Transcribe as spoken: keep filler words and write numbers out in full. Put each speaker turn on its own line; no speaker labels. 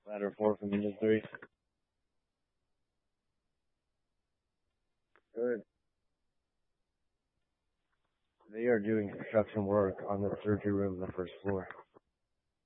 Ladder four from unit three. Good. They are doing construction work on the surgery room on the first floor.